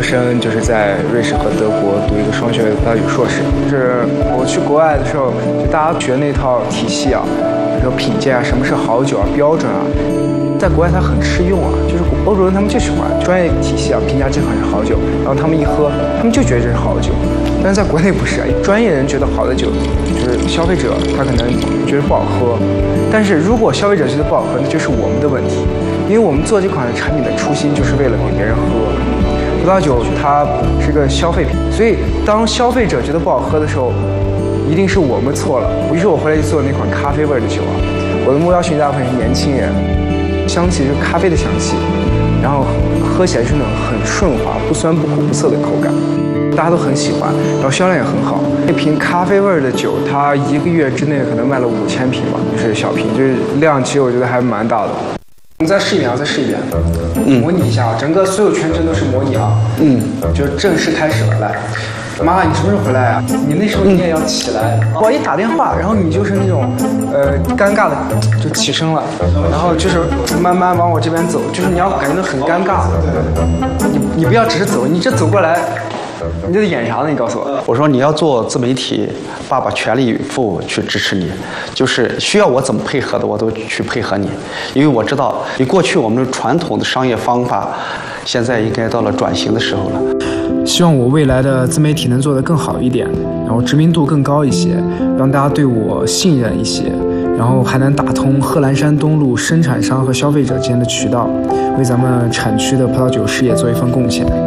究生就是在瑞士和德国读一个双学位的葡萄酒硕士。就是我去国外的时候，就大家学那套体系啊，比如说品鉴啊，什么是好酒啊，标准啊，在国外它很吃用啊。就是欧洲人他们就喜欢专业体系啊，评价这款是好酒，然后他们一喝，他们就觉得这是好酒。但是在国内不是啊，专业人觉得好的酒，就是消费者他可能觉得不好喝。但是如果消费者觉得不好喝，那就是我们的问题，因为我们做这款产品的初心就是为了给别人喝。葡萄酒它是个消费品，所以当消费者觉得不好喝的时候，一定是我们错了。于是我回来就做那款咖啡味的酒啊。我的目标群大部分是年轻人，香气是咖啡的香气，然后喝起来是那种很顺滑、不酸不苦不涩的口感，大家都很喜欢，然后销量也很好。一瓶咖啡味的酒，它1个月之内可能卖了5000瓶吧，就是小瓶，就是量其实我觉得还蛮大的。我们再试一遍啊，再试一遍。模拟一下啊，整个所有全程都是模拟啊。就正式开始了，来。妈，你什么时候回来啊？你那时候你也要起来。我一打电话，然后你就是那种尴尬的就起身了，然后就是慢慢往我这边走，就是你要感觉到很尴尬。你不要只是走，你这走过来。你这演啥呢？你告诉我。 我说你要做自媒体，爸爸全力以赴去支持你，就是需要我怎么配合的，我都去配合你，因为我知道你过去我们传统的商业方法，现在应该到了转型的时候了。 希望我未来的自媒体能做得更好一点，然后知名度更高一些，让大家对我信任一些，然后还能打通贺兰山东路生产商和消费者之间的渠道，为咱们产区的葡萄酒事业做一份贡献。